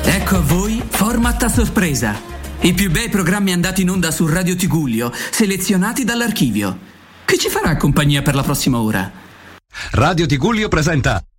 Ecco a voi Format a sorpresa. I più bei programmi andati in onda su Radio Tigullio, selezionati dall'archivio. Chi ci farà compagnia per la prossima ora? Radio Tigullio presenta